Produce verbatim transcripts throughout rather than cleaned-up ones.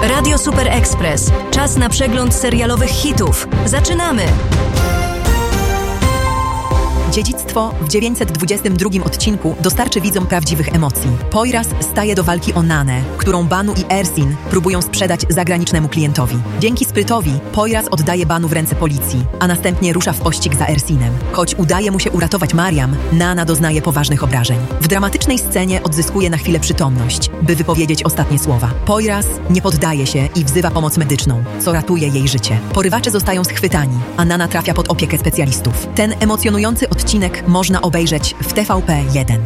Radio Super Express. Czas na przegląd serialowych hitów. Zaczynamy! Dziedzictwo w dziewięćset dwudziestym drugim odcinku dostarczy widzom prawdziwych emocji. Poiras staje do walki o Nanę, którą Banu i Ersin próbują sprzedać zagranicznemu klientowi. Dzięki sprytowi Poiras oddaje Banu w ręce policji, a następnie rusza w pościg za Ersinem. Choć udaje mu się uratować Mariam, Nana doznaje poważnych obrażeń. W dramatycznej scenie odzyskuje na chwilę przytomność, by wypowiedzieć ostatnie słowa. Poiras nie poddaje się i wzywa pomoc medyczną, co ratuje jej życie. Porywacze zostają schwytani, a Nana trafia pod opiekę specjalistów. Ten emocjonujący odcinek Odcinek można obejrzeć w T V P jeden.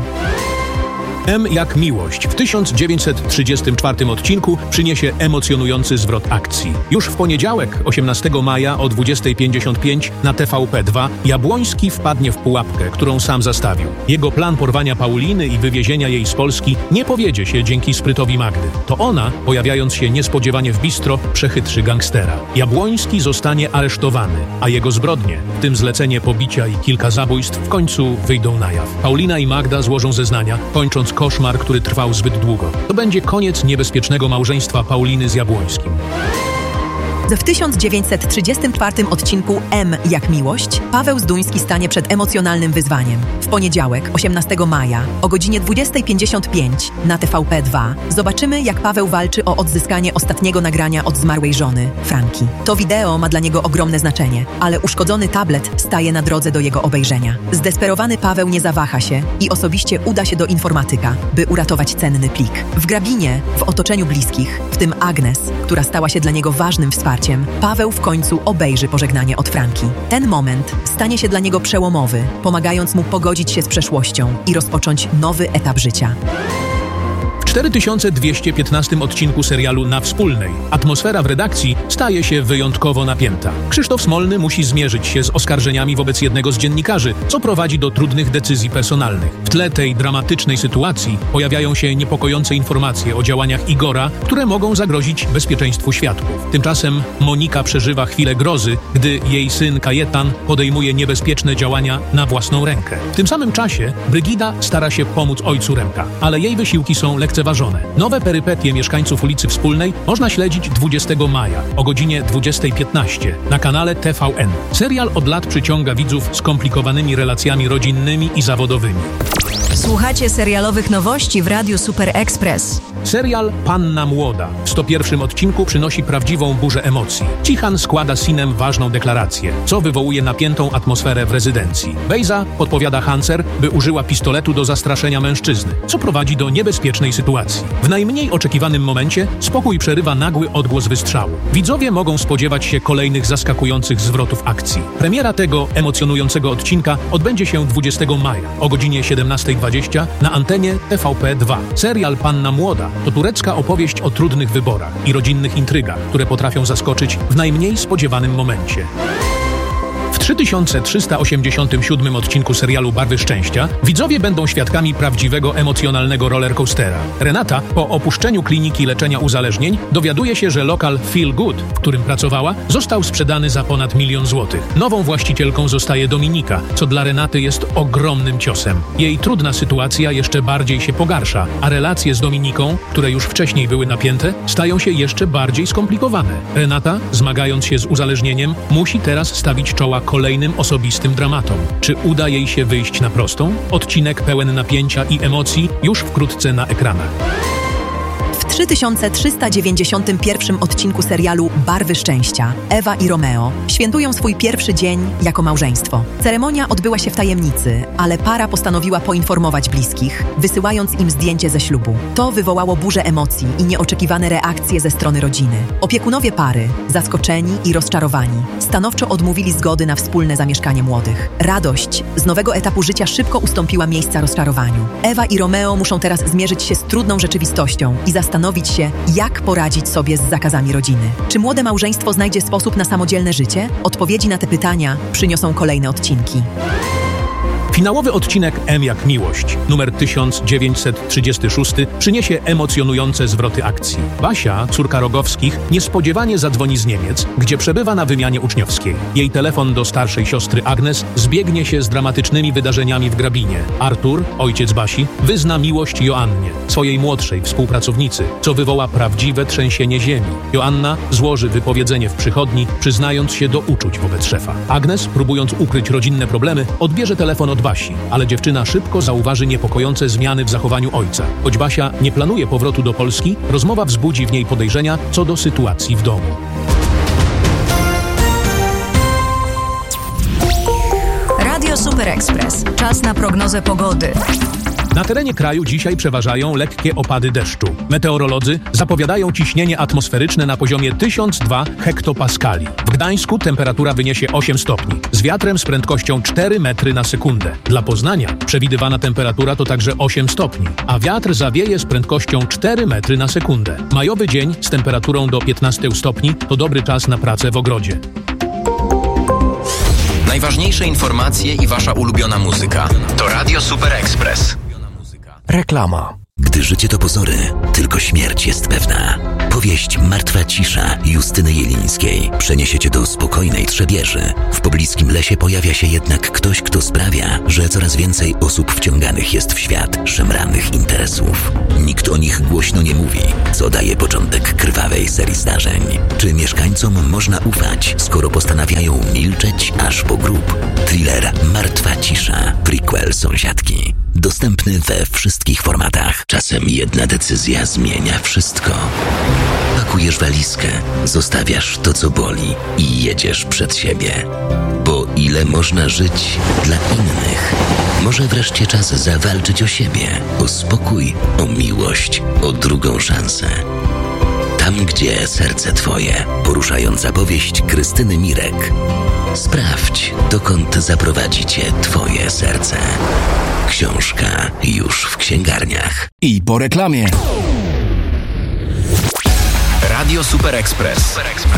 M jak miłość w tysiąc dziewięćset trzydziestym czwartym odcinku przyniesie emocjonujący zwrot akcji. Już w poniedziałek, osiemnastego maja o dwudziestej pięćdziesiąt pięć na T V P dwa Jabłoński wpadnie w pułapkę, którą sam zastawił. Jego plan porwania Pauliny i wywiezienia jej z Polski nie powiedzie się dzięki sprytowi Magdy. To ona, pojawiając się niespodziewanie w bistro, przechytrzy gangstera. Jabłoński zostanie aresztowany, a jego zbrodnie, w tym zlecenie pobicia i kilka zabójstw, w końcu wyjdą na jaw. Paulina i Magda złożą zeznania, kończąc koszmar, który trwał zbyt długo. To będzie koniec niebezpiecznego małżeństwa Pauliny z Jabłońskim. W tysiąc dziewięćset trzydziestym czwartym odcinku M jak miłość Paweł Zduński stanie przed emocjonalnym wyzwaniem. W poniedziałek, osiemnastego maja o godzinie dwudziestej pięćdziesiąt pięć na T V P dwa zobaczymy, jak Paweł walczy o odzyskanie ostatniego nagrania od zmarłej żony, Franki. To wideo ma dla niego ogromne znaczenie, ale uszkodzony tablet staje na drodze do jego obejrzenia. Zdesperowany Paweł nie zawaha się i osobiście uda się do informatyka, by uratować cenny plik. W grabinie, w otoczeniu bliskich, w tym Agnes, która stała się dla niego ważnym wsparciem, Paweł w końcu obejrzy pożegnanie od Franki. Ten moment stanie się dla niego przełomowy, pomagając mu pogodzić się z przeszłością i rozpocząć nowy etap życia. W cztery tysiące dwieście piętnastym odcinku serialu Na Wspólnej atmosfera w redakcji staje się wyjątkowo napięta. Krzysztof Smolny musi zmierzyć się z oskarżeniami wobec jednego z dziennikarzy, co prowadzi do trudnych decyzji personalnych. W tle tej dramatycznej sytuacji pojawiają się niepokojące informacje o działaniach Igora, które mogą zagrozić bezpieczeństwu świadków. Tymczasem Monika przeżywa chwilę grozy, gdy jej syn Kajetan podejmuje niebezpieczne działania na własną rękę. W tym samym czasie Brygida stara się pomóc ojcu Remka, ale jej wysiłki są lekceważone. Nowe perypetie mieszkańców ulicy Wspólnej można śledzić dwudziestego maja o godzinie dwudziestej piętnaście na kanale T V N. Serial od lat przyciąga widzów skomplikowanymi relacjami rodzinnymi i zawodowymi. Słuchacie serialowych nowości w Radiu Super Express. Serial Panna Młoda w sto pierwszym odcinku przynosi prawdziwą burzę emocji. Cichan składa Sinem ważną deklarację, co wywołuje napiętą atmosferę w rezydencji. Bejza podpowiada Hancer, by użyła pistoletu do zastraszenia mężczyzny, co prowadzi do niebezpiecznej sytuacji. W najmniej oczekiwanym momencie spokój przerywa nagły odgłos wystrzału. Widzowie mogą spodziewać się kolejnych zaskakujących zwrotów akcji. Premiera tego emocjonującego odcinka odbędzie się dwudziestego maja o godzinie siedemnastej dwadzieścia na antenie T V P dwa. Serial Panna Młoda to turecka opowieść o trudnych wyborach i rodzinnych intrygach, które potrafią zaskoczyć w najmniej spodziewanym momencie. W trzy tysiące trzysta osiemdziesiątym siódmym odcinku serialu Barwy Szczęścia widzowie będą świadkami prawdziwego emocjonalnego rollercoastera. Renata, po opuszczeniu kliniki leczenia uzależnień, dowiaduje się, że lokal Feel Good, w którym pracowała, został sprzedany za ponad milion złotych. Nową właścicielką zostaje Dominika, co dla Renaty jest ogromnym ciosem. Jej trudna sytuacja jeszcze bardziej się pogarsza, a relacje z Dominiką, które już wcześniej były napięte, stają się jeszcze bardziej skomplikowane. Renata, zmagając się z uzależnieniem, musi teraz stawić czoła kolejnym osobistym dramatom. Czy uda jej się wyjść na prostą? Odcinek pełen napięcia i emocji już wkrótce na ekranach. W trzy tysiące trzysta dziewięćdziesiątym pierwszym odcinku serialu Barwy Szczęścia Ewa i Romeo świętują swój pierwszy dzień jako małżeństwo. Ceremonia odbyła się w tajemnicy, ale para postanowiła poinformować bliskich, wysyłając im zdjęcie ze ślubu. To wywołało burzę emocji i nieoczekiwane reakcje ze strony rodziny. Opiekunowie pary, zaskoczeni i rozczarowani, stanowczo odmówili zgody na wspólne zamieszkanie młodych. Radość z nowego etapu życia szybko ustąpiła miejsca rozczarowaniu. Ewa i Romeo muszą teraz zmierzyć się z trudną rzeczywistością i zastanowić się, jak poradzić sobie z zakazami rodziny. Czy młode małżeństwo znajdzie sposób na samodzielne życie? Odpowiedzi na te pytania przyniosą kolejne odcinki. Finałowy odcinek M jak miłość, numer tysiąc dziewięćset trzydziesty szósty, przyniesie emocjonujące zwroty akcji. Basia, córka Rogowskich, niespodziewanie zadzwoni z Niemiec, gdzie przebywa na wymianie uczniowskiej. Jej telefon do starszej siostry Agnes zbiegnie się z dramatycznymi wydarzeniami w Grabinie. Artur, ojciec Basi, wyzna miłość Joannie, swojej młodszej współpracownicy, co wywoła prawdziwe trzęsienie ziemi. Joanna złoży wypowiedzenie w przychodni, przyznając się do uczuć wobec szefa. Agnes, próbując ukryć rodzinne problemy, odbierze telefon od Basi, ale dziewczyna szybko zauważy niepokojące zmiany w zachowaniu ojca. Choć Basia nie planuje powrotu do Polski, rozmowa wzbudzi w niej podejrzenia co do sytuacji w domu. Radio Super Express. Czas na prognozę pogody. Na terenie kraju dzisiaj przeważają lekkie opady deszczu. Meteorolodzy zapowiadają ciśnienie atmosferyczne na poziomie tysiąc dwa hektopaskali. W Gdańsku temperatura wyniesie osiem stopni, z wiatrem z prędkością cztery metry na sekundę. Dla Poznania przewidywana temperatura to także osiem stopni, a wiatr zawieje z prędkością cztery metry na sekundę. Majowy dzień z temperaturą do piętnastu stopni to dobry czas na pracę w ogrodzie. Najważniejsze informacje i wasza ulubiona muzyka to Radio Super Express. Reklama. Gdy życie to pozory, tylko śmierć jest pewna. Powieść Martwa cisza Justyny Jelińskiej przeniesie cię do spokojnej Trzebieży. W pobliskim lesie pojawia się jednak ktoś, kto sprawia, że coraz więcej osób wciąganych jest w świat szemranych interesów. Nikt o nich głośno nie mówi, co daje początek krwawej serii zdarzeń. Czy mieszkańcom można ufać, skoro postanawiają milczeć aż po grób? Thriller Martwa cisza, prequel Sąsiadki. Dostępny we wszystkich formatach. Czasem jedna decyzja zmienia wszystko. Pakujesz walizkę, zostawiasz to, co boli i jedziesz przed siebie. Bo ile można żyć dla innych? Może wreszcie czas zawalczyć o siebie, o spokój, o miłość, o drugą szansę. Tam, gdzie serce twoje. Poruszająca powieść Krystyny Mirek. Sprawdź, dokąd zaprowadzi cię twoje serce. Książka już w księgarniach. I po reklamie. Radio Super Express.